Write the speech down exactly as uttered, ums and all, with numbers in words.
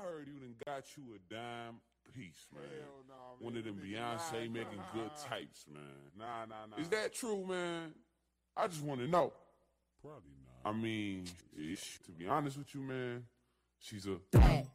heard you done got you a dime piece, man. Hell no, man. One of them Beyonce making good types, man. Nah, nah, nah. Is that true, man? I just want to know. Probably not. I mean, ish, to be honest with you, man, she's a...